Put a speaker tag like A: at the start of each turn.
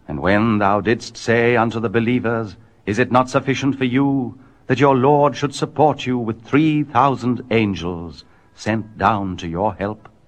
A: And when thou didst say unto the believers, Is it not sufficient for you that your Lord should support you with 3,000 angels sent down to your help?